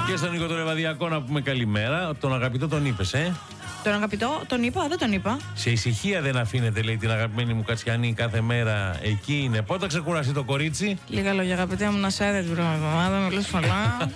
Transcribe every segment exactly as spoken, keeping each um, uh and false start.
Και στον Νίκο τον Λεβαδιακό να πούμε καλημέρα. Τον αγαπητό τον είπες, ε. Τον αγαπητό, τον είπα, δεν τον είπα. Σε ησυχία δεν αφήνεται, λέει, την αγαπημένη μου Κατσιανή κάθε μέρα. Εκεί είναι. Πότε θα ξεκουραστεί το κορίτσι? Λίγα λόγια, αγαπητέ μου, να σε έδε την προηγούμενη εβδομάδα, με λες πολλά.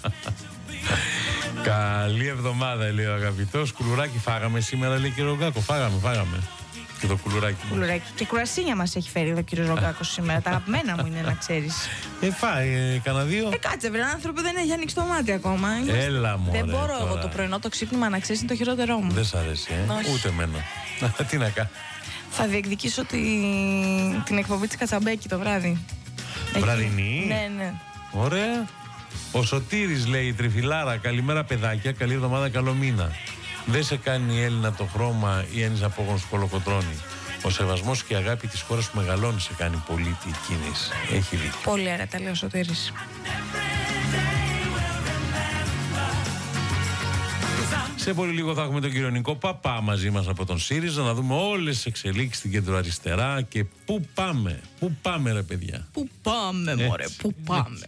Καλή εβδομάδα, λέει ο αγαπητός. Κουλουράκι φάγαμε σήμερα, λέει, κύριο Ρογκάκο. Φάγαμε, φάγαμε. Και το κουλουράκι. Κουλουράκι. Και κουρασίνια μας έχει φέρει εδώ ο κύριος Ρογκάκος σήμερα. Τα αγαπημένα μου είναι, να ξέρεις. Ε, φάει, ε, κανένα δύο. Ε, κάτσε, βρε, άνθρωποι, δεν έχει ανοίξει το μάτι ακόμα. Έλα, μωρέ. Δεν μπορώ τώρα. εγώ το πρωινό το ξύπνημα, να ξέρεις, είναι το χειρότερό μου. Δεν σ' αρέσει, ε. Όχι. Ούτε εμένα. Τι να κάνω. Θα διεκδικήσω τη... την εκπομπή της Κατσαμπέκη το βράδυ. Βραδινή. Ναι, ναι. Ωραία. Ο Σωτήρης, λέει, η Τριφυλάρα. Καλημέρα, παιδάκια. Καλή εβδομάδα, καλό μήνα. Δεν σε κάνει η Έλληνα το χρώμα ή ένας απόγονος που κολοκοτρώνει. Ο σεβασμός και η αγάπη της χώρας που μεγαλώνει σε κάνει πολίτη κίνηση. Έχει δίκιο. Πολύ ωραία τα λέει ο Σωτήρης. Σε πολύ λίγο θα έχουμε τον κύριο Νικό Παπά μαζί μας από τον ΣΥΡΙΖΑ να δούμε όλες τις εξελίξεις στην κεντροαριστερά και πού πάμε. Πού πάμε, ρε παιδιά. Πού πάμε, μωρέ, πού πάμε.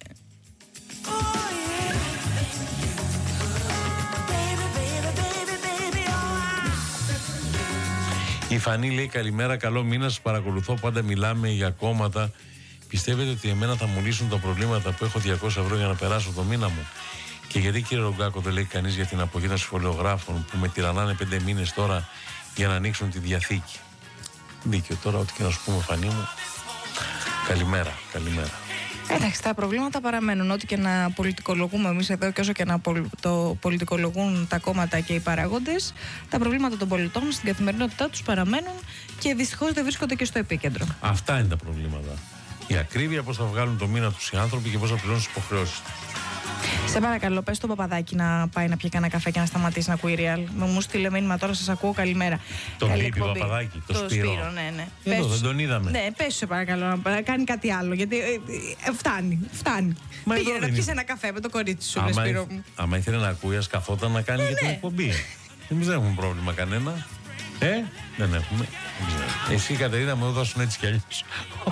Η Φανή λέει καλημέρα, καλό μήνα, σας παρακολουθώ, πάντα μιλάμε για κόμματα. Πιστεύετε ότι εμένα θα μου λύσουν τα προβλήματα που έχω διακόσια ευρώ για να περάσω το μήνα μου? Και γιατί, κύριε Ρογκάκο, δεν λέει κανείς για την αποχή των σχολιογράφων που με τυραννάνε πέντε μήνες τώρα για να ανοίξουν τη διαθήκη? Δίκιο τώρα, ό,τι και να σου πούμε, Φανή μου. Καλημέρα, καλημέρα. Εντάξει, τα προβλήματα παραμένουν. Ό,τι και να πολιτικολογούμε εμείς εδώ και όσο και να πολ, το πολιτικολογούν τα κόμματα και οι παράγοντες, τα προβλήματα των πολιτών στην καθημερινότητά τους παραμένουν και δυστυχώς δεν βρίσκονται και στο επίκεντρο. Αυτά είναι τα προβλήματα. Η ακρίβεια, πώς θα βγάλουν το μήνα τους οι άνθρωποι και πώς θα πληρώνουν τις υποχρεώσεις τους. Σε παρακαλώ, πες το Παπαδάκι να πάει να πιει κανένα καφέ και να σταματήσει να ακούει Real. Με μου στείλε μήνυμα τώρα, σας ακούω, καλημέρα. Τον λείπει Παπαδάκι, το, το Σπύρο. Σπύρο, ναι, ναι. Εδώ Πες, δεν τον είδαμε. Ναι, πες σε παρακαλώ να κάνει κάτι άλλο, γιατί ε, ε, φτάνει, φτάνει. Μα πήγαινε να είναι. πιεις ένα καφέ με το κορίτσι σου, άμα, ρε Σπύρο μου. άμα ήθελε να ακούει, ας καθόταν να κάνει Ε, για την ναι. εκπομπή. Εμείς δεν έχουμε πρόβλημα κανένα. Ε, δεν έχουμε. Εσύ, Κατερίνα, μου έδωσαν έτσι κι αλλιώς.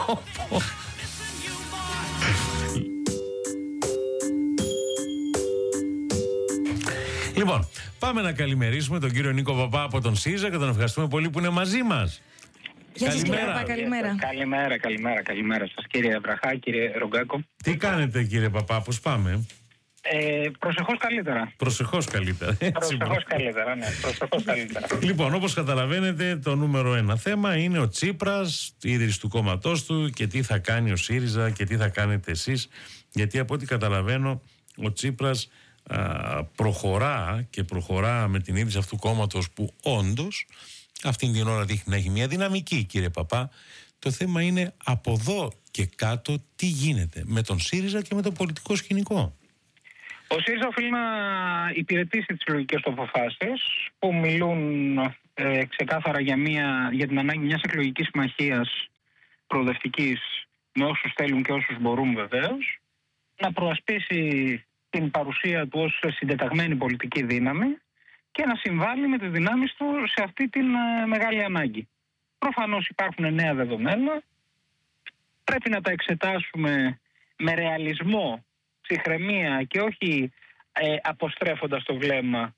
Λοιπόν, πάμε να καλημερίσουμε τον κύριο Νίκο Παπά από τον ΣΥΡΙΖΑ και τον ευχαριστούμε πολύ που είναι μαζί μας. Γεια σας, κύριε Καλημέρα. Παπά, καλημέρα. Καλημέρα, καλημέρα, καλημέρα σας, κύριε Βραχά, κύριε Ρογκάκο. Τι κάνετε, κύριε Παπά, πώς πάμε? Ε, προσεχώς καλύτερα. Προσεχώς καλύτερα. Έτσι, Προσεχώς καλύτερα, ναι, προσεχώς καλύτερα. Λοιπόν, όπως καταλαβαίνετε, το νούμερο ένα θέμα είναι ο Τσίπρας, η ίδρυση του κόμματός του και τι θα κάνει ο ΣΥΡΙΖΑ και τι θα κάνετε εσείς. Γιατί από ό,τι καταλαβαίνω, ο Τσίπρας α, προχωρά και προχωρά με την ίδρυση αυτού του κόμματος που όντως αυτήν την ώρα δείχνει να έχει μια δυναμική, κύριε Παπά. Το θέμα είναι από εδώ και κάτω τι γίνεται με τον ΣΥΡΙΖΑ και με το πολιτικό σκηνικό. Ο ΣΥΡΙΖΑ οφείλει να υπηρετήσει τις συλλογικές του αποφάσεις που μιλούν ε, ξεκάθαρα για, μια, για την ανάγκη μιας εκλογικής συμμαχίας προοδευτικής με όσους θέλουν και όσους μπορούν βεβαίως, να προασπίσει την παρουσία του ως συντεταγμένη πολιτική δύναμη και να συμβάλλει με τις δυνάμεις του σε αυτή την ε, μεγάλη ανάγκη. Προφανώς υπάρχουν νέα δεδομένα, πρέπει να τα εξετάσουμε με ρεαλισμό, ψυχραιμία και όχι ε, αποστρέφοντας το βλέμμα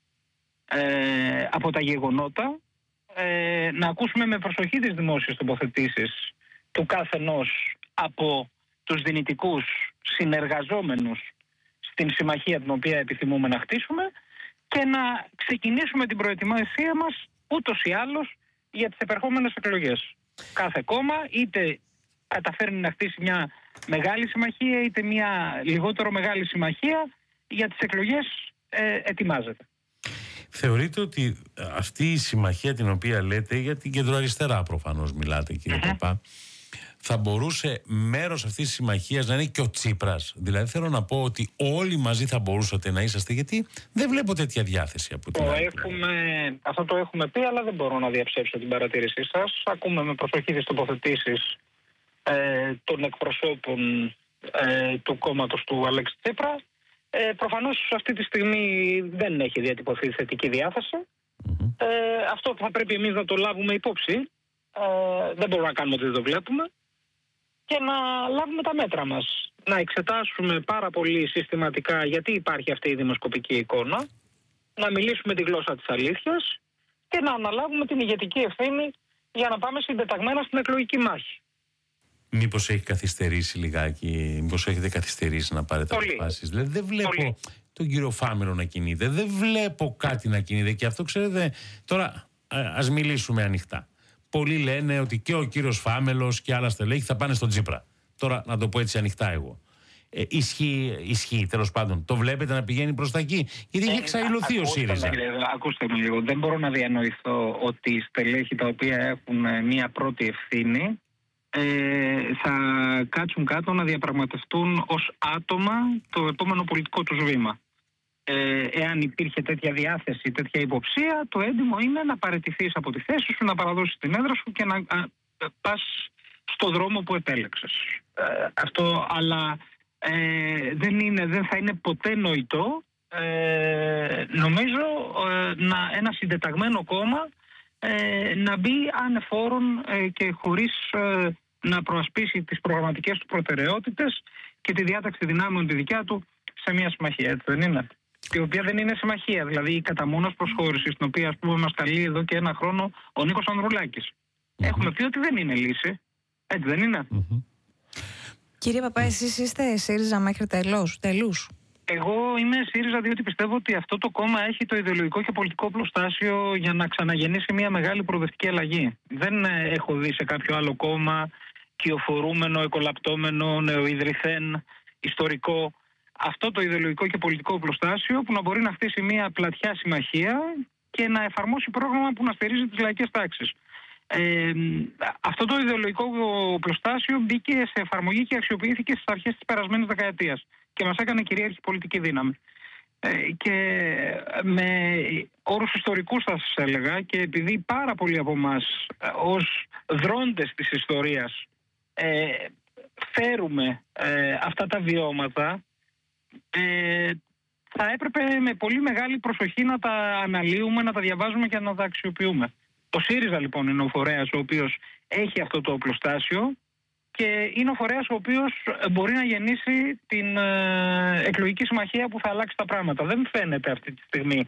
ε, από τα γεγονότα, ε, να ακούσουμε με προσοχή τις δημόσιες τοποθετήσεις του καθενός από τους δυνητικούς συνεργαζόμενους στην συμμαχία την οποία επιθυμούμε να χτίσουμε και να ξεκινήσουμε την προετοιμασία μας ούτως ή άλλως για τις επερχόμενες εκλογές. Κάθε κόμμα είτε καταφέρνει να χτίσει μια μεγάλη συμμαχία είτε μια λιγότερο μεγάλη συμμαχία, για τις εκλογές ε, ετοιμάζεται. Θεωρείτε ότι αυτή η συμμαχία την οποία λέτε, για την κεντροαριστερά προφανώς μιλάτε, κύριε mm-hmm. Παπά, θα μπορούσε μέρος αυτής της συμμαχίας να είναι και ο Τσίπρας? Δηλαδή θέλω να πω ότι όλοι μαζί θα μπορούσατε να είσαστε, γιατί δεν βλέπω τέτοια διάθεση από την το άλλη. έχουμε, Αυτό το έχουμε πει, αλλά δεν μπορώ να διαψεύσω την παρατήρησή σας. Ακούμε με προσοχή τις τοποθετήσεις ε, των εκπροσώπων ε, του κόμματος του Αλέξη Τσίπρα. Ε, προφανώς αυτή τη στιγμή δεν έχει διατυπωθεί θετική διάθεση. Mm-hmm. Ε, αυτό θα πρέπει εμείς να το λάβουμε υπόψη. Ε, δεν μπορούμε να κάνουμε ότι δεν το βλέπουμε. Και να λάβουμε τα μέτρα μας. να εξετάσουμε πάρα πολύ συστηματικά γιατί υπάρχει αυτή η δημοσκοπική εικόνα, να μιλήσουμε τη γλώσσα της αλήθειας και να αναλάβουμε την ηγετική ευθύνη για να πάμε συντεταγμένα στην εκλογική μάχη. Μήπως έχει καθυστερήσει λιγάκι, μήπως έχετε καθυστερήσει να πάρετε αποφάσεις? Δηλαδή δεν βλέπω Πολύ. τον κύριο Φάμελο να κινείται, δεν βλέπω κάτι να κινείται και αυτό ξέρετε, τώρα ας μιλήσουμε ανοιχτά. Πολλοί λένε ότι και ο κύριος Φάμελος και άλλα στελέχη θα πάνε στον Τσίπρα. Τώρα να το πω έτσι ανοιχτά εγώ. Ε, ισχύει, ισχύει τέλος πάντων. Το βλέπετε να πηγαίνει προς τα εκεί? Γιατί έχει εξαϊλωθεί ο ΣΥΡΙΖΑ. Ακούστε με λίγο. Δεν μπορώ να διανοηθώ ότι οι στελέχοι τα οποία έχουν μία πρώτη ευθύνη ε, θα κάτσουν κάτω να διαπραγματευτούν ως άτομα το επόμενο πολιτικό τους βήμα. Ε, εάν υπήρχε τέτοια διάθεση, τέτοια υποψία, το έντιμο είναι να παραιτηθείς από τη θέση σου, να παραδώσεις την έδρα σου και να α, πας στο δρόμο που επέλεξες. Ε, αυτό, αλλά ε, δεν, είναι, δεν θα είναι ποτέ νοητό, ε, νομίζω, ε, να, ένα συντεταγμένο κόμμα ε, να μπει ανεφόρον ε, και χωρίς ε, να προασπίσει τις προγραμματικές του προτεραιότητες και τη διάταξη δυνάμεων τη δικιά του σε μια συμμαχία, έτσι δεν είναι? Η οποία δεν είναι συμμαχία, δηλαδή η κατά μόνος προσχώρηση, στην οποία ας πούμε μας καλεί εδώ και ένα χρόνο ο Νίκος Ανδρουλάκης. Mm-hmm. Έχουμε πει ότι δεν είναι λύση, έτσι δεν είναι? Mm-hmm. Κύριε Παπά, εσείς είστε ΣΥΡΙΖΑ μέχρι τελώς, τελούς? Εγώ είμαι ΣΥΡΙΖΑ διότι πιστεύω ότι αυτό το κόμμα έχει το ιδεολογικό και πολιτικό πλωστάσιο για να ξαναγεννήσει μια μεγάλη προοδευτική αλλαγή. Δεν έχω δει σε κάποιο άλλο κόμμα κυοφορούμενο, εκολαπτώμενο, νεοειδρυθέν, ιστορικό, αυτό το ιδεολογικό και πολιτικό πλωστάσιο που να μπορεί να χτίσει μια πλατιά συμμαχία και να εφαρμόσει πρόγραμμα που να στηρίζει τις λαϊκές τάξεις. Ε, αυτό το ιδεολογικό πλωστάσιο μπήκε σε εφαρμογή και αξιοποιήθηκε στις αρχές της περασμένης δεκαετίας και μας έκανε κυρίαρχη πολιτική δύναμη. Ε, και με όρους ιστορικούς θα σας έλεγα, και επειδή πάρα πολλοί από εμάς ως δρόντες της ιστορίας ε, φέρουμε ε, αυτά τα βιώματα, ε, θα έπρεπε με πολύ μεγάλη προσοχή να τα αναλύουμε, να τα διαβάζουμε και να τα αξιοποιούμε. Το ΣΥΡΙΖΑ λοιπόν είναι ο φορέας ο οποίος έχει αυτό το οπλοστάσιο και είναι ο φορέας ο οποίος μπορεί να γεννήσει την ε, εκλογική συμμαχία που θα αλλάξει τα πράγματα. Δεν φαίνεται αυτή τη στιγμή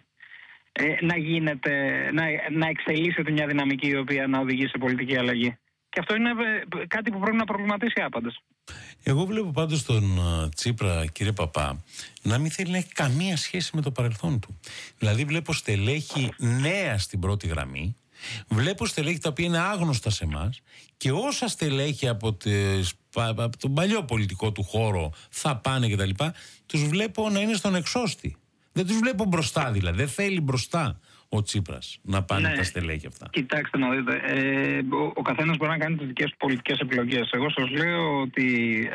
ε, να γίνεται, να, να εξελίσσεται μια δυναμική η οποία να οδηγεί σε πολιτική αλλαγή. Και αυτό είναι κάτι που πρέπει να προβληματίσει άπαντες. Εγώ βλέπω πάντως τον Τσίπρα, κύριε Παπά, να μην θέλει να έχει καμία σχέση με το παρελθόν του. Δηλαδή βλέπω στελέχη νέα στην πρώτη γραμμή, βλέπω στελέχη τα οποία είναι άγνωστα σε εμάς και όσα στελέχη από, τις, από τον παλιό πολιτικό του χώρο θα πάνε κτλ. Τους βλέπω να είναι στον εξώστη. Δεν τους βλέπω μπροστά δηλαδή, δεν θέλει μπροστά ο Τσίπρας να πάνε ναι, τα στελέχη αυτά. Κοιτάξτε να δείτε, ε, ο, ο καθένας μπορεί να κάνει τις δικές του πολιτικές επιλογές. Εγώ σας λέω ότι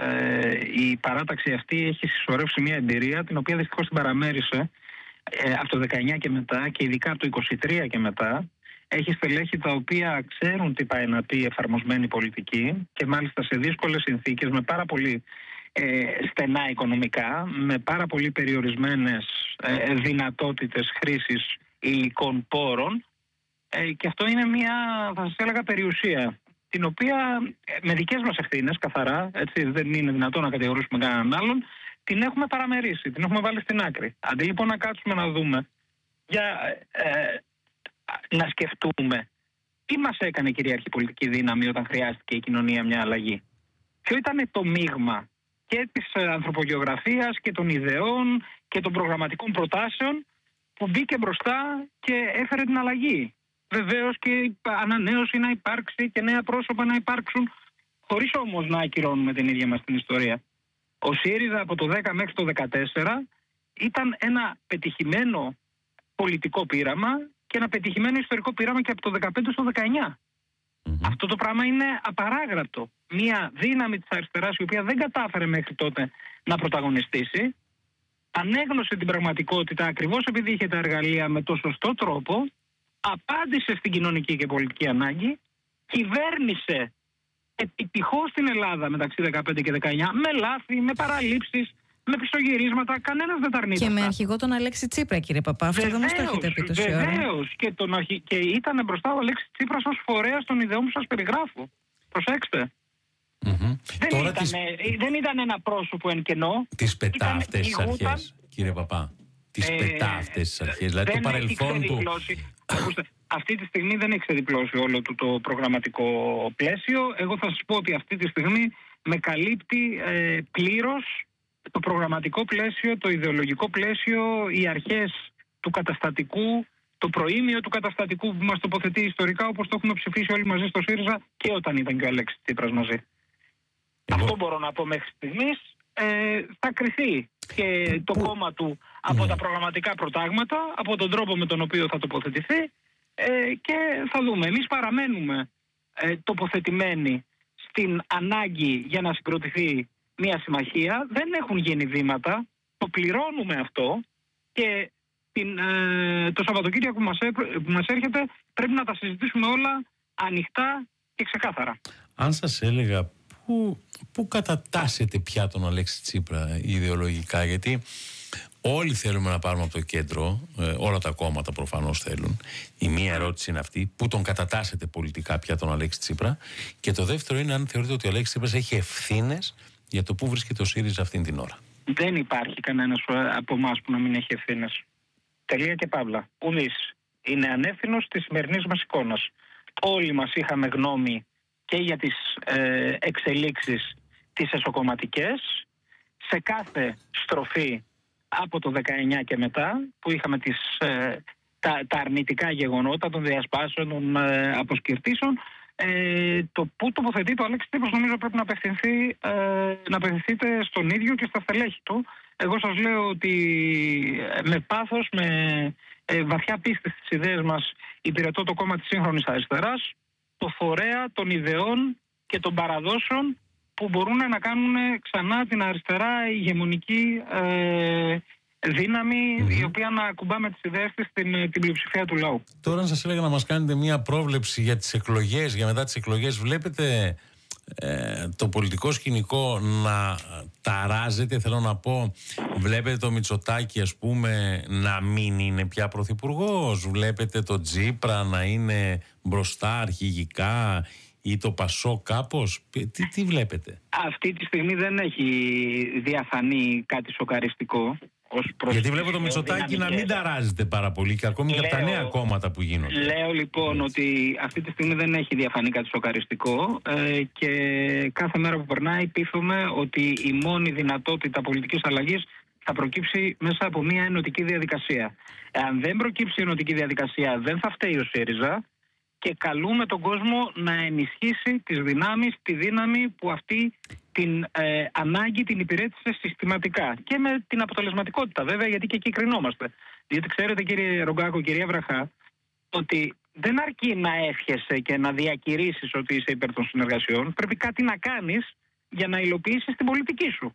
ε, η παράταξη αυτή έχει συσσωρεύσει μια εμπειρία την οποία δυστυχώς την παραμέρισε ε, από το δεκαεννιά και μετά και ειδικά από το είκοσι τρία και μετά. Έχει στελέχη τα οποία ξέρουν τι πάει να πει εφαρμοσμένη πολιτική και μάλιστα σε δύσκολες συνθήκες, με πάρα πολύ ε, στενά οικονομικά, με πάρα πολύ περιορισμένες ε, δυνατότητες χρήσης υλικών πόρων ε, και αυτό είναι μια, θα σας έλεγα, περιουσία την οποία με δικές μας ευθύνες καθαρά, έτσι, δεν είναι δυνατόν να κατηγορήσουμε κανέναν άλλον, την έχουμε παραμερίσει, την έχουμε βάλει στην άκρη. Αντί λοιπόν να κάτσουμε να δούμε για ε, να σκεφτούμε τι μας έκανε η κυρίαρχη πολιτική δύναμη όταν χρειάστηκε η κοινωνία μια αλλαγή. Ποιο ήταν το μείγμα και της ανθρωπογεωγραφίας και των ιδεών και των προγραμματικών προτάσεων που μπήκε μπροστά και έφερε την αλλαγή. Βεβαίως και ανανέωση να υπάρξει και νέα πρόσωπα να υπάρξουν, χωρίς όμως να ακυρώνουμε την ίδια μας την ιστορία. Ο ΣΥΡΙΖΑ από το δέκα μέχρι το δεκατέσσερα ήταν ένα πετυχημένο πολιτικό πείραμα και ένα πετυχημένο ιστορικό πείραμα και από το δεκαπέντε στο δεκαεννιά. Mm-hmm. Αυτό το πράγμα είναι απαράγραπτο. Μια δύναμη της αριστεράς η οποία δεν κατάφερε μέχρι τότε να πρωταγωνιστήσει, ανέγνωσε την πραγματικότητα ακριβώς επειδή είχε τα εργαλεία με το σωστό τρόπο, απάντησε στην κοινωνική και πολιτική ανάγκη, κυβέρνησε επιτυχώς την Ελλάδα μεταξύ δεκαπέντε και δεκαεννιά με λάθη, με παραλήψεις, με πισωγυρίσματα, κανένας δεν τα αρνείται. Και με αρχηγό τον Αλέξη Τσίπρα, κύριε Παπά. Αυτό δεν μας το έχετε πει τόση ώρα. Βεβαίως. Και, αρχι... και ήταν μπροστά ο Αλέξης Τσίπρας ως φορέας των ιδεών που σας περιγράφω. Προσέξτε. Mm-hmm. Δεν, Τώρα ήταν, τις... δεν ήταν ένα πρόσωπο εν κενό. Τις πετά αυτές τις αρχές, κύριε Παπά. Τις ε, πετά αυτές τις αρχές. Δηλαδή το παρελθόν του... Αυτή τη στιγμή δεν έχει ξεδιπλώσει όλο του το προγραμματικό πλαίσιο. Εγώ θα σας πω ότι αυτή τη στιγμή με καλύπτει ε, πλήρως το προγραμματικό πλαίσιο, το ιδεολογικό πλαίσιο, οι αρχές του καταστατικού, το προήμιο του καταστατικού που μας τοποθετεί ιστορικά, όπως το έχουμε ψηφίσει όλοι μαζί στο ΣΥΡΙΖΑ και όταν ήταν και ο Αλέξης Τσίπρας μαζί. Εγώ... Αυτό μπορώ να πω μέχρι στιγμής. Ε, θα κριθεί και το Που... κόμμα του από mm. τα προγραμματικά προτάγματα, από τον τρόπο με τον οποίο θα τοποθετηθεί ε, και θα δούμε. Εμείς παραμένουμε ε, τοποθετημένοι στην ανάγκη για να συγκροτηθεί μια συμμαχία. Δεν έχουν γίνει βήματα, το πληρώνουμε αυτό και την, ε, το Σαββατοκύριακο που μας, έ, που μας έρχεται πρέπει να τα συζητήσουμε όλα ανοιχτά και ξεκάθαρα. Αν σας έλεγα πού, πού κατατάσσεται πια τον Αλέξη Τσίπρα ιδεολογικά, γιατί όλοι θέλουμε να πάρουμε από το κέντρο, ε, όλα τα κόμματα προφανώς θέλουν. Η μία ερώτηση είναι αυτή, πού τον κατατάσσεται πολιτικά πια τον Αλέξη Τσίπρα, και το δεύτερο είναι αν θεωρείτε ότι ο Αλέξης Τσίπρας έχει ευθύνες για το πού βρίσκεται ο ΣΥΡΙΖΑ αυτήν την ώρα. Δεν υπάρχει κανένας από εμάς που να μην έχει ευθύνες. Τελεία και παύλα. Ουδής είναι ανεύθυνος της σημερινής μας εικόνας. Όλοι μας είχαμε γνώμη και για τις ε, εξελίξεις τις εσωκομματικές, σε κάθε στροφή από το δεκαεννιά και μετά, που είχαμε τις, ε, τα, τα αρνητικά γεγονότα των διασπάσεων, των ε, αποσκυρτήσεων. Ε, το που τοποθετεί το Αλέξη Τσίπρας νομίζω πρέπει να, απευθυνθεί, ε, να απευθυνθείτε στον ίδιο και στα στελέχη του. Εγώ σας λέω ότι με πάθος, με ε, βαθιά πίστη στις ιδέες μας υπηρετώ το κόμμα της σύγχρονης αριστεράς, το φορέα των ιδεών και των παραδόσεων που μπορούν να κάνουν ξανά την αριστερά ηγεμονική ε, δύναμη, mm-hmm. η οποία να ακουμπά με τις ιδέες της την, την πλειοψηφία του λαού. Τώρα, αν σας έλεγα να μας κάνετε μια πρόβλεψη για τις εκλογές, για μετά τις εκλογές, βλέπετε ε, το πολιτικό σκηνικό να ταράζεται, θέλω να πω, βλέπετε το Μητσοτάκη, ας πούμε, να μην είναι πια πρωθυπουργός, βλέπετε το Τσίπρα να είναι μπροστά αρχηγικά ή το Πασό κάπως, τι, τι βλέπετε? Αυτή τη στιγμή δεν έχει διαφανεί κάτι σοκαριστικό. Γιατί βλέπω το Μητσοτάκη να μην ταράζεται πάρα πολύ και ακόμη λέω, και από τα νέα κόμματα που γίνονται. Λέω λοιπόν Έτσι. ότι αυτή τη στιγμή δεν έχει διαφανεί κάτι σοκαριστικό ε, και κάθε μέρα που περνάει πείθομαι ότι η μόνη δυνατότητα πολιτικής αλλαγής θα προκύψει μέσα από μια ενωτική διαδικασία. Αν δεν προκύψει η ενωτική διαδικασία δεν θα φταίει ο ΣΥΡΙΖΑ και καλούμε τον κόσμο να ενισχύσει τις δυνάμεις, τη δύναμη που αυτή την ε, ανάγκη την υπηρέτησε συστηματικά και με την αποτελεσματικότητα βέβαια, γιατί και εκεί κρινόμαστε. Διότι ξέρετε κύριε Ρογκάκο, κυρία Βραχά, ότι δεν αρκεί να εύχεσαι και να διακηρύσεις ότι είσαι υπέρ των συνεργασιών, πρέπει κάτι να κάνεις για να υλοποιήσεις την πολιτική σου.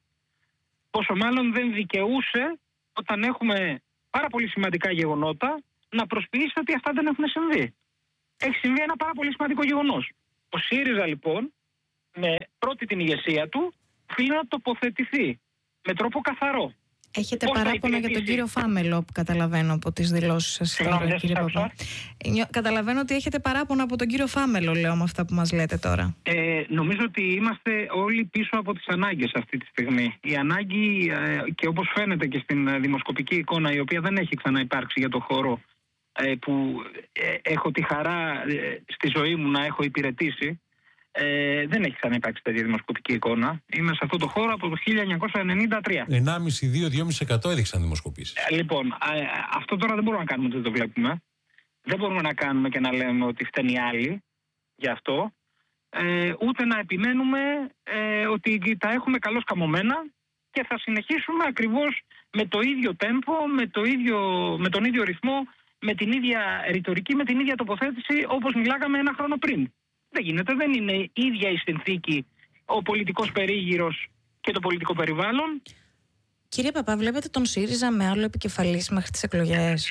Πόσο μάλλον δεν δικαιούσε όταν έχουμε πάρα πολύ σημαντικά γεγονότα να προσποιήσεις ότι αυτά δεν έχουν συμβεί. Έχει συμβεί ένα πάρα πολύ σημαντικό γεγονός. Ο ΣΥΡΙΖΑ λοιπόν, με πρώτη την ηγεσία του, οφείλει να τοποθετηθεί με τρόπο καθαρό. Έχετε Πώς παράπονα για τον κύριο Φάμελο, που καταλαβαίνω από τις δηλώσεις σας τώρα, κύριε Παπά. Καταλαβαίνω ότι έχετε παράπονα από τον κύριο Φάμελο, λέω, με αυτά που μας λέτε τώρα. Ε, νομίζω ότι είμαστε όλοι πίσω από τις ανάγκες αυτή τη στιγμή. Η ανάγκη, ε, και όπως φαίνεται και στην δημοσκοπική εικόνα, η οποία δεν έχει ξαναυπάρξει για το χώρο που έχω τη χαρά στη ζωή μου να έχω υπηρετήσει, ε, δεν έχει ξαναυπάρξει τέτοια δημοσκοπική εικόνα. Είμαι σε αυτό το χώρο από το χίλια εννιακόσια ενενήντα τρία. ενάμιση με δύο με δύο κόμμα πέντε τοις εκατό έδειξαν δημοσκοπήσεις. Ε, λοιπόν, ε, αυτό τώρα δεν μπορούμε να κάνουμε ότι δεν το βλέπουμε. Δεν μπορούμε να κάνουμε και να λέμε ότι φταίνει οι άλλοι γι' αυτό. Ε, ούτε να επιμένουμε ε, ότι τα έχουμε καλώς καμωμένα και θα συνεχίσουμε ακριβώς με το ίδιο τέμπο, με, το ίδιο, με τον ίδιο ρυθμό, με την ίδια ρητορική, με την ίδια τοποθέτηση όπως μιλάγαμε ένα χρόνο πριν. Δεν γίνεται, δεν είναι ίδια η συνθήκη, ο πολιτικός περίγυρος και το πολιτικό περιβάλλον. Κύριε Παπά, βλέπετε τον ΣΥΡΙΖΑ με άλλο επικεφαλής μέχρι τις εκλογές?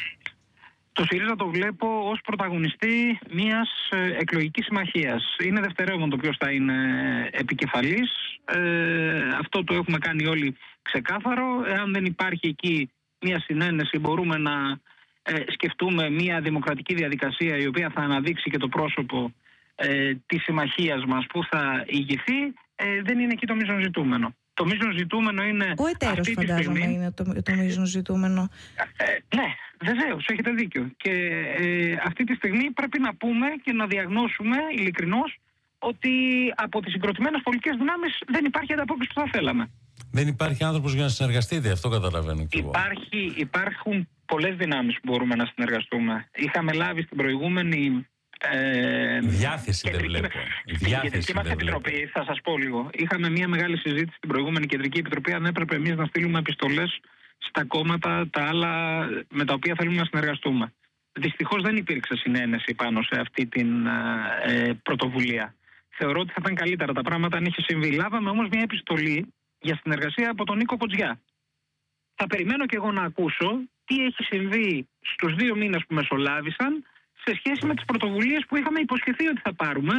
Το ΣΥΡΙΖΑ το βλέπω ως πρωταγωνιστή μιας εκλογικής συμμαχίας. Είναι δευτερεύον το ποιος θα είναι επικεφαλής. Ε, αυτό το έχουμε κάνει όλοι ξεκάθαρο. Εάν δεν υπάρχει εκεί μια συνένεση, μπορούμε να ε, σκεφτούμε μια δημοκρατική διαδικασία η οποία θα αναδείξει και το πρόσωπο ε, της συμμαχίας μας που θα ηγηθεί. ε, δεν είναι εκεί το μείζον ζητούμενο. Το μείζον ζητούμενο είναι. Ο εταίρος, φαντάζομαι, στιγμή... είναι το, το μείζον ζητούμενο. Ε, ναι, βεβαίως, έχετε δίκιο. Και ε, αυτή τη στιγμή πρέπει να πούμε και να διαγνώσουμε ειλικρινώς ότι από τις συγκροτημένες πολιτικές δυνάμεις δεν υπάρχει ανταπόκριση που θα θέλαμε. Δεν υπάρχει άνθρωπος για να συνεργαστείτε, αυτό καταλαβαίνω κι εγώ. Υπάρχει, υπάρχουν πολλές δυνάμεις που μπορούμε να συνεργαστούμε. Είχαμε λάβει στην προηγούμενη. Ε, διάθεση δεν βλέπω. Στην κεντρική μας επιτροπή, θα σας πω λίγο. Είχαμε μια μεγάλη συζήτηση στην προηγούμενη κεντρική επιτροπή αν έπρεπε εμείς να στείλουμε επιστολές στα κόμματα τα άλλα με τα οποία θέλουμε να συνεργαστούμε. Δυστυχώς δεν υπήρξε συνένεση πάνω σε αυτή την ε, πρωτοβουλία. Θεωρώ ότι θα ήταν καλύτερα τα πράγματα αν είχε συμβεί. Λάβαμε όμως μια επιστολή για συνεργασία από τον Νίκο Κοτζιά. Θα περιμένω και εγώ να ακούσω τι έχει συμβεί στους δύο μήνες που μεσολάβησαν σε σχέση με τις πρωτοβουλίες που είχαμε υποσχεθεί ότι θα πάρουμε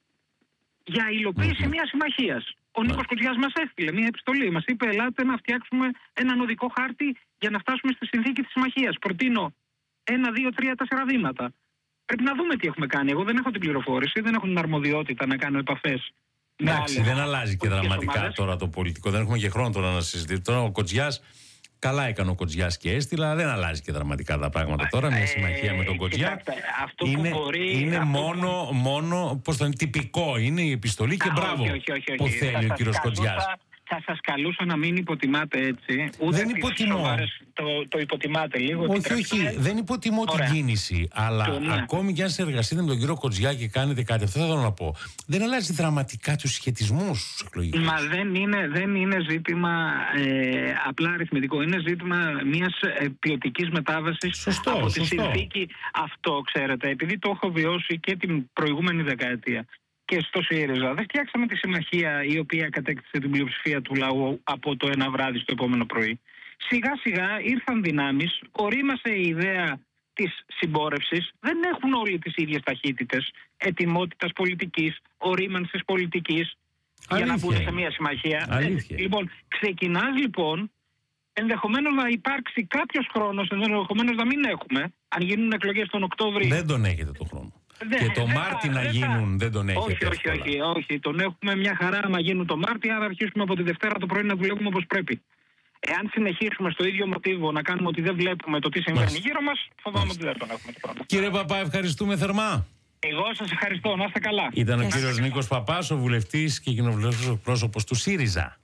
για υλοποίηση μιας συμμαχίας. Ο Νίκος Κοτζιάς μας έστειλε μια επιστολή. Μας είπε: ελάτε να φτιάξουμε έναν οδικό χάρτη για να φτάσουμε στη συνθήκη της συμμαχίας. Προτείνω ένα, δύο, τρία, τέσσερα βήματα. Πρέπει να δούμε τι έχουμε κάνει. Εγώ δεν έχω την πληροφόρηση, δεν έχω την αρμοδιότητα να κάνω επαφές. Εντάξει, δεν αλλάζει και δραματικά ομάδες. Τώρα το πολιτικό. Δεν έχουμε και χρόνο τώρα να συζητήσουμε. Τώρα ο Κοτζιάς, καλά έκανε ο Κοτζιάς και έστειλα, δεν αλλάζει και δραματικά τα πράγματα τώρα. Μια συμμαχία ε, με τον Κοτζιά. Αυτό είναι, που μπορεί, είναι αυτό μόνο, που... μόνο πώς θα είναι, τυπικό. Είναι η επιστολή και Α, μπράβο όχι, όχι, όχι, όχι. που θέλει ο κύριος Κοτζιάς. Θα σας καλούσα να μην υποτιμάτε έτσι. Ούτε δεν υποτιμώ. Το, το υποτιμάτε λίγο. Όχι, όχι. Δεν υποτιμώ Ωραία. την κίνηση. Αλλά το, ναι. ακόμη και αν συνεργαστείτε με τον κύριο Κοτζιά και κάνετε κάτι, αυτό θα θέλω να πω. Δεν αλλάζει δραματικά τους σχετισμούς εκλογικούς. Μα δεν είναι, δεν είναι ζήτημα ε, απλά αριθμητικό. Είναι ζήτημα μιας ε, ποιοτικής μετάβασης σωστό, από σωστό. τη συνθήκη. Αυτό, ξέρετε, επειδή το έχω βιώσει και την προηγούμενη δεκαετία. Και στο ΣΥΡΙΖΑ δεν φτιάξαμε τη συμμαχία η οποία κατέκτησε την πλειοψηφία του λαού από το ένα βράδυ στο επόμενο πρωί. Σιγά σιγά ήρθαν δυνάμεις, ορίμασε η ιδέα της συμπόρευσης, δεν έχουν όλοι τις ίδιες ταχύτητες ετοιμότητας πολιτικής, ορίμανσης πολιτικής για να μπουν σε μια συμμαχία. Αλήθεια. Ε, λοιπόν, ξεκινάς λοιπόν, ενδεχομένως να υπάρξει κάποιος χρόνος, ενδεχομένως να μην έχουμε, αν γίνουν εκλογές τον Οκτώβρη. Δεν τον έχετε τον χρόνο. Δεν, και το δεν Μάρτι θα, να δεν γίνουν θα. δεν τον έχετε. Όχι, όχι, όχι, όχι. Τον έχουμε μια χαρά άμα γίνουν το Μάρτι, άρα αρχίσουμε από τη Δευτέρα το πρωί να δουλεύουμε όπως πρέπει. Εάν συνεχίσουμε στο ίδιο μοτίβο να κάνουμε ότι δεν βλέπουμε το τι συμβαίνει γύρω μας, φοβάμαι ότι δεν τον έχουμε το πρώτο. Κύριε Παπά, ευχαριστούμε θερμά. Εγώ σας ευχαριστώ, να είστε καλά. Ήταν ο κύριος Νίκος Παπάς, ο βουλευτής και κοινοβουλευτικός πρόσωπος του ΣΥΡΙΖΑ.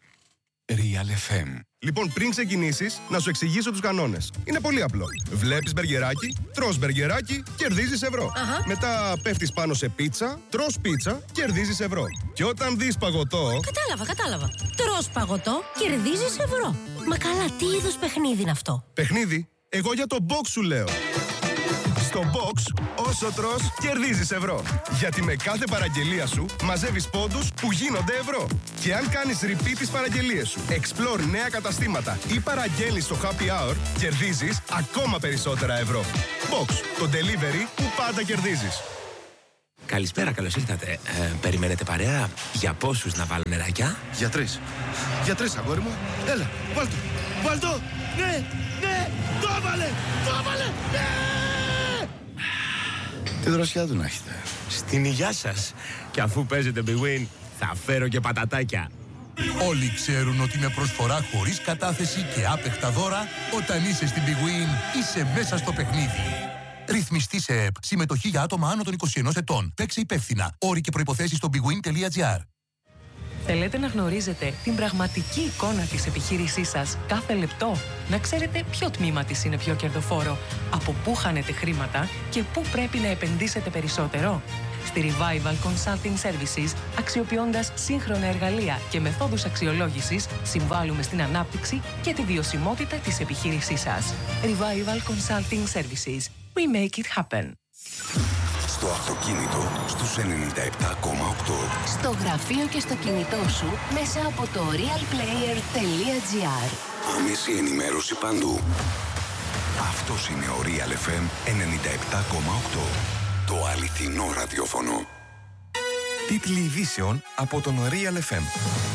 Real εφ εμ. Λοιπόν, πριν ξεκινήσεις, να σου εξηγήσω τους κανόνες. Είναι πολύ απλό. Βλέπεις μπεργκεράκι, τρως μπεργκεράκι, κερδίζεις ευρώ. Αχα. Μετά πέφτεις πάνω σε πίτσα, τρως πίτσα, κερδίζεις ευρώ. Και όταν δεις παγωτό... Κατάλαβα, κατάλαβα. Τρως παγωτό, κερδίζεις ευρώ. Μα καλά, τι είδους παιχνίδι είναι αυτό? Παιχνίδι? Εγώ για το box σου λέω. Στο box, όσο τρως, κερδίζεις ευρώ. Γιατί με κάθε παραγγελία σου μαζεύεις πόντους που γίνονται ευρώ. Και αν κάνεις repeat τις παραγγελίες σου, explore νέα καταστήματα ή παραγγέλνεις στο happy hour, κερδίζεις ακόμα περισσότερα ευρώ. Box, το delivery που πάντα κερδίζεις. Καλησπέρα, καλώς ήρθατε. Ε, περιμένετε παρέα? Για πόσους να βάλω νεράκια? Για τρεις. Για τρεις, αγόρι μου. Έλα, βάλ' το. Βάλ' το. Ναι, ναι, το έβαλε, το έβαλε, ναι! Τι δροσιά του να έχετε. Στην υγειά σας. Και αφού παίζετε Big Win, θα φέρω και πατατάκια. Όλοι ξέρουν ότι με προσφορά χωρίς κατάθεση και άπεχτα δώρα, όταν είσαι στην Big Win, είσαι μέσα στο παιχνίδι. Ρυθμιστή σε ΕΠ. Συμμετοχή για άτομα άνω των είκοσι ενός ετών. Παίξε υπεύθυνα. Όροι και προϋποθέσεις στο big win τελεία gr. Θέλετε να γνωρίζετε την πραγματική εικόνα της επιχείρησής σας κάθε λεπτό? Να ξέρετε ποιο τμήμα της είναι πιο κερδοφόρο, από πού χάνετε χρήματα και πού πρέπει να επενδύσετε περισσότερο? Στη Revival Consulting Services, αξιοποιώντας σύγχρονα εργαλεία και μεθόδους αξιολόγησης, συμβάλλουμε στην ανάπτυξη και τη βιωσιμότητα της επιχείρησής σας. Revival Consulting Services. We make it happen. Στο αυτοκίνητο, στους ενενήντα επτά κόμμα οκτώ. Στο γραφείο και στο κινητό σου, μέσα από το real player τελεία gr. Άμεση ενημέρωση παντού. Αυτός είναι ο Real εφ εμ ενενήντα επτά κόμμα οκτώ. Το αληθινό ραδιόφωνο. Τίτλοι ειδήσεων από τον Real εφ εμ.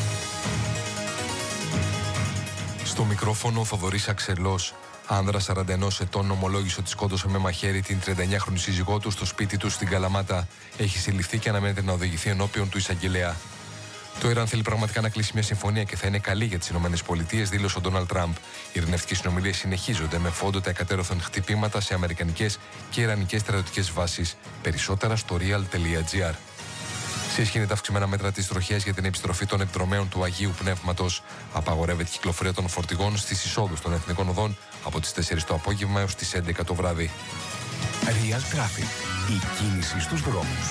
Στο μικρόφωνο ο Θοδωρής Αξελός. Άνδρας σαράντα ενός ετών ομολόγησε ότι σκότωσε με μαχαίρι την τριανταεννιάχρονη σύζυγό του στο σπίτι του στην Καλαμάτα. Έχει συλληφθεί και αναμένεται να οδηγηθεί ενώπιον του εισαγγελέα. Το Ιράν θέλει πραγματικά να κλείσει μια συμφωνία και θα είναι καλή για τις ΗΠΑ, δήλωσε ο Ντόναλντ Τραμπ. Οι ειρηνευτικές συνομιλίες συνεχίζονται με φόντο τα εκατέρωθεν χτυπήματα σε αμερικανικές και ιρανικές στρατιωτικές βάσεις. Περισσότερα στο real τελεία gr. Σε ισχύ τα αυξημένα μέτρα της τροχιάς για την επιστροφή των εκδρομέων του Αγίου Πνεύματος. Απαγορεύεται η κυκλοφορία των φορτηγών στις εισόδους των εθνικών οδών από τις τέσσερις το απόγευμα έως τις έντεκα το βράδυ. Real Traffic. Η κίνηση στους δρόμους.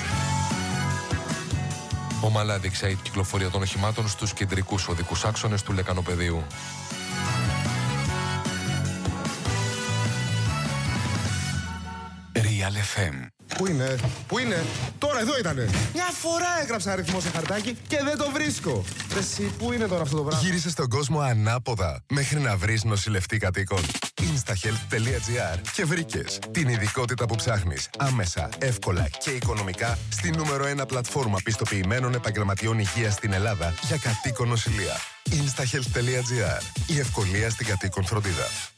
Ομαλά διεξάγει η κυκλοφορία των οχημάτων στους κεντρικούς οδικούς άξονες του Λεκανοπεδίου. Real εφ εμ. Πού είναι, πού είναι, τώρα εδώ ήτανε. Μια φορά έγραψα αριθμό σε χαρτάκι και δεν το βρίσκω. Εσύ, πού είναι τώρα αυτό το πράγμα. Γύρισε στον κόσμο ανάποδα μέχρι να βρεις νοσηλευτή κατοίκων. instahealth τελεία gr και βρήκες την ειδικότητα που ψάχνεις άμεσα, εύκολα και οικονομικά στη νούμερο ένα πλατφόρμα πιστοποιημένων επαγγελματιών υγείας στην Ελλάδα για κατοίκον νοσηλεία. instahealth τελεία gr. Η ευκολία στην κατοίκον φροντίδα.